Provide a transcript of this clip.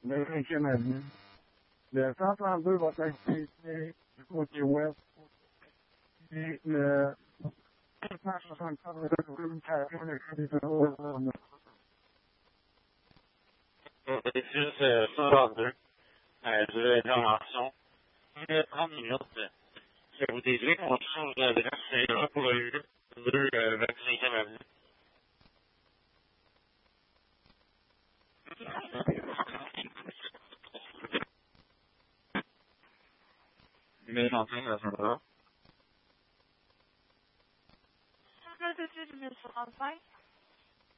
le 5e avenue. Le 132 va être situé du côté ouest. Et le 164 va être communication avec les bureaux. Édifice 132, durée d'intervention, 30 minutes. Si vous désirez qu'on change d'adresse, c'est là pour le 2 25e avenue. Mais j'entends à ce moment-là. Numéro 65.